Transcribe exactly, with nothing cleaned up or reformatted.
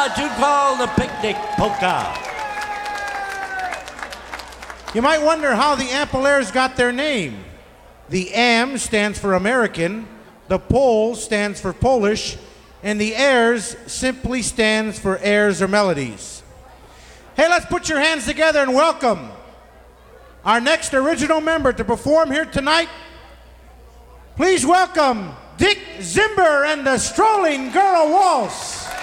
a tune called the Picnic Polka. You might wonder how the Ampolairs got their name. The Am stands for American, the Pol stands for Polish, and the Airs simply stands for airs or melodies. Hey, let's put your hands together and welcome our next original member to perform here tonight. Please welcome Dick Zimber and the Strolling Girl Waltz.